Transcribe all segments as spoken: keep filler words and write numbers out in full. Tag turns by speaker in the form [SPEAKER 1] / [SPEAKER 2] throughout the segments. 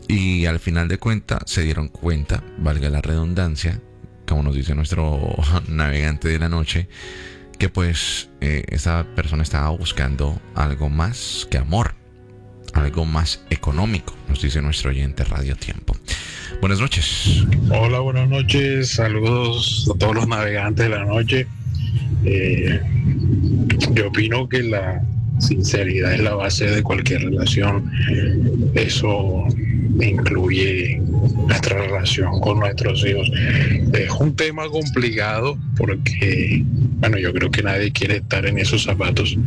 [SPEAKER 1] Y al final de cuentas se dieron cuenta, valga la redundancia, como nos dice nuestro navegante de la noche, que pues eh, esa persona estaba buscando algo más que amor, algo más económico, nos dice nuestro oyente Radio Tiempo. Buenas noches.
[SPEAKER 2] Hola, buenas noches, saludos a todos los navegantes de la noche. Eh, yo opino que la sinceridad es la base de cualquier relación. Eso incluye nuestra relación con nuestros hijos. Es un tema complicado porque, bueno, yo creo que nadie quiere estar en esos zapatos,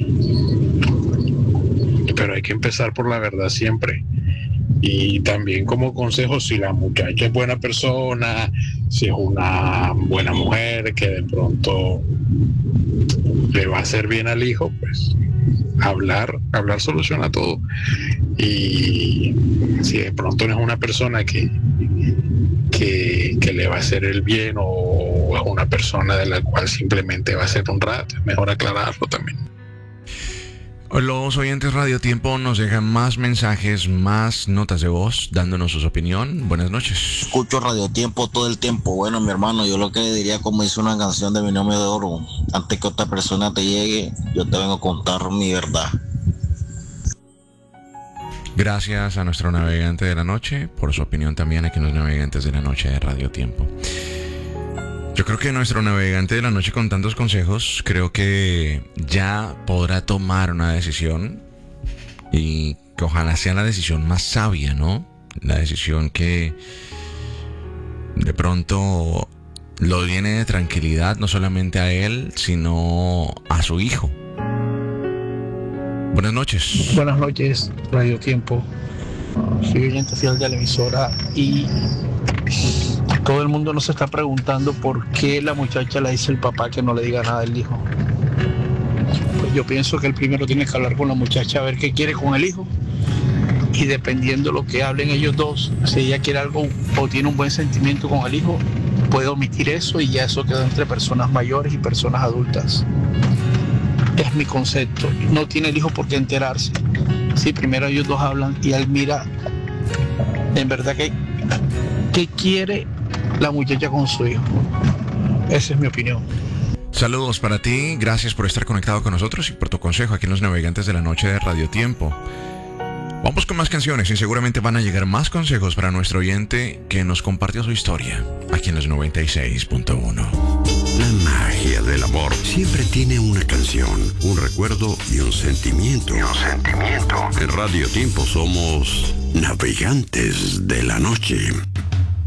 [SPEAKER 2] pero hay que empezar por la verdad siempre. Y también como consejo, si la muchacha es buena persona, si es una buena mujer que de pronto le va a hacer bien al hijo, pues hablar, hablar soluciona todo. Y si de pronto no es una persona que, que, que le va a hacer el bien, o es una persona de la cual simplemente va a ser un rato, es mejor aclararlo también.
[SPEAKER 1] Los oyentes Radio Tiempo nos dejan más mensajes, más notas de voz, dándonos su opinión. Buenas noches.
[SPEAKER 3] Escucho Radio Tiempo todo el tiempo. Bueno, mi hermano, yo lo que le diría, como dice una canción de Binomio de Oro: antes que otra persona te llegue, yo te vengo a contar mi verdad.
[SPEAKER 1] Gracias a nuestro navegante de la noche por su opinión también aquí en los navegantes de la noche de Radio Tiempo. Yo creo que nuestro navegante de la noche, con tantos consejos, creo que ya podrá tomar una decisión, y que ojalá sea la decisión más sabia, ¿no? La decisión que de pronto lo llene de tranquilidad, no solamente a él, sino a su hijo. Buenas noches.
[SPEAKER 4] Buenas noches, Radio Tiempo. Soy oyente fiel de la emisora y todo el mundo nos está preguntando por qué la muchacha le dice al papá que no le diga nada del hijo. Pues yo pienso que él primero tiene que hablar con la muchacha a ver qué quiere con el hijo, y dependiendo de lo que hablen ellos dos, si ella quiere algo o tiene un buen sentimiento con el hijo, puede omitir eso y ya eso queda entre personas mayores y personas adultas. Es mi concepto. No tiene el hijo por qué enterarse. Si primero ellos dos hablan y él mira en verdad que qué quiere la muchacha con su hijo. Esa es mi opinión.
[SPEAKER 1] Saludos para ti, gracias por estar conectado con nosotros y por tu consejo aquí en los navegantes de la noche de Radio Tiempo. Vamos con más canciones y seguramente van a llegar más consejos para nuestro oyente que nos compartió su historia aquí en los noventa y seis punto uno.
[SPEAKER 5] La magia del amor siempre tiene una canción, un recuerdo y un sentimiento. Y un sentimiento. En Radio Tiempo somos navegantes de la noche.